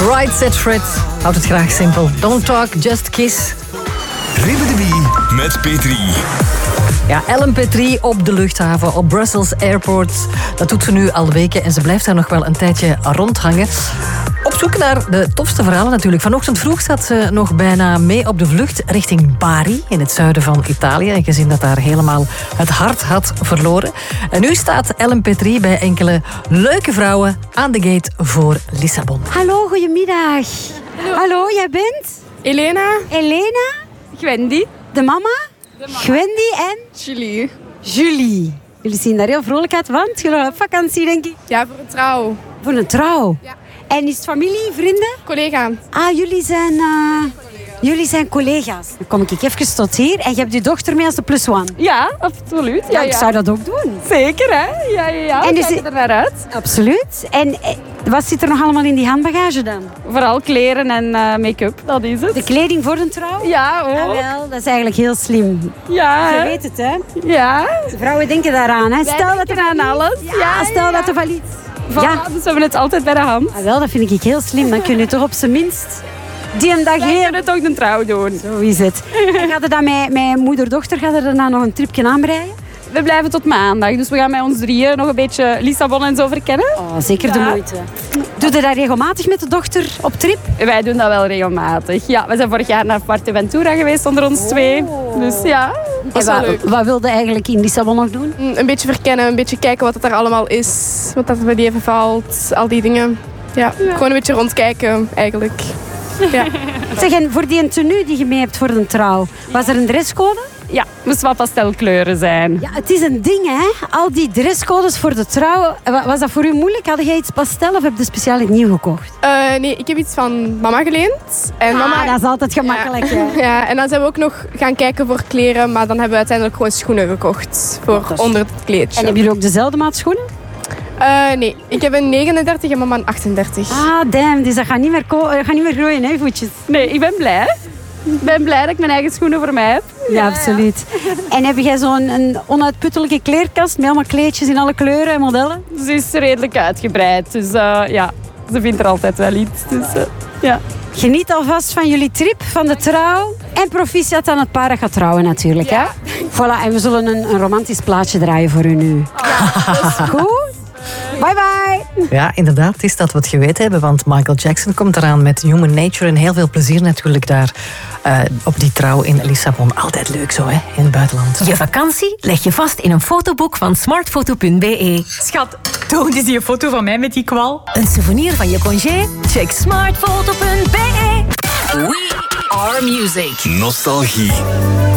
Right Set Fred houdt het graag simpel. Don't talk, just kiss. Ribbidi met Petri. Ja, Ellen Petrie op de luchthaven, op Brussels Airport. Dat doet ze nu al weken en ze blijft daar nog wel een tijdje rondhangen. Op zoek naar de tofste verhalen natuurlijk. Vanochtend vroeg zat ze nog bijna mee op de vlucht richting Bari, in het zuiden van Italië. Een gezin dat daar helemaal het hart had verloren. En nu staat Ellen Petrie bij enkele leuke vrouwen aan de gate voor Lissabon. Hallo, goedemiddag. Hallo, jij bent? Elena, Gwendy. De mama? Gwendy en? Julie. Jullie zien daar heel vrolijk uit, want jullie gaan op vakantie, denk ik. Ja, voor een trouw. Voor een trouw? Ja. En is het familie, vrienden? Collega. Ah, jullie zijn collega's. Dan kom ik even tot hier en je hebt je dochter mee als de plus one. Ja, absoluut. Ja, Ik zou dat ook doen. Zeker, hè? Ja. En En dus- kijk er naar uit. Absoluut. En wat zit er nog allemaal in die handbagage dan? Vooral kleren en make-up, dat is het. De kleding voor een trouw? Ja, Ah, ook. wel, dat is eigenlijk heel slim. Ja, Je hè? weet het, hè? Ja. De vrouwen denken daaraan, hè? Wij denken aan alles. Ja, stel dat er van iets... Ja. Dus we hebben het altijd bij de hand. Ah, wel, dat vind ik heel slim. Dan kun je toch op zijn minst die een dag Wij heel... kunnen toch de trouw doen. Zo is het. En gaat er dan met moeder-dochter daarna nog een tripje aanbreien? We blijven tot maandag, dus we gaan met ons drieën nog een beetje Lissabon en zo verkennen. Oh, zeker de Ja. moeite. Doe je dat regelmatig met de dochter op trip? Wij doen dat wel regelmatig. Ja, we zijn vorig jaar naar Fuerteventura geweest onder ons twee. Dus ja, dat is wel leuk. Wat wilde eigenlijk in Lissabon nog doen? Een beetje verkennen, een beetje kijken wat het er allemaal is. Wat dat bij die even valt, al die dingen. Ja, gewoon een beetje rondkijken eigenlijk. Ja, Zeg, en voor die tenue die je mee hebt voor een trouw, was er een dresscode? ja, moest wat pastelkleuren zijn. Ja, het is een ding, hè? Al die dresscodes voor de trouw. Was dat voor u moeilijk? Had jij iets pastel of heb je speciaal iets nieuw gekocht? Nee, ik heb iets van mama geleend. En mama... dat is altijd gemakkelijk, hè? Ja, en dan zijn we ook nog gaan kijken voor kleren, maar dan hebben we uiteindelijk gewoon schoenen gekocht voor Dat is- onder het kleedje. En hebben jullie ook dezelfde maat schoenen? Nee, ik heb een 39 en mama een 38. Ah, damn. Dus dat gaat niet meer groeien, hè, voetjes? Nee, ik ben blij. Ik ben blij dat ik mijn eigen schoenen voor mij heb. Ja, absoluut. En heb jij zo'n een onuitputtelijke kleerkast met allemaal kleedjes in alle kleuren en modellen? Ze is redelijk uitgebreid, dus ja, ze vindt er altijd wel iets. Dus, ja. Geniet alvast van jullie trip, van de trouw. En proficiat aan het paar dat gaat trouwen natuurlijk. Ja. Hè? Voilà, en we zullen een romantisch plaatje draaien voor u nu. Goed? Bye bye. Ja, inderdaad, is dat wat je weet hebben, want Michael Jackson komt eraan met Human Nature en heel veel plezier natuurlijk daar op die trouw in Lissabon. Altijd leuk zo, hè, in het buitenland. Je vakantie leg je vast in een fotoboek van smartfoto.be. Schat, toon eens die foto van mij met die kwal. Een souvenir van je congé? Check smartfoto.be. Nostalgie.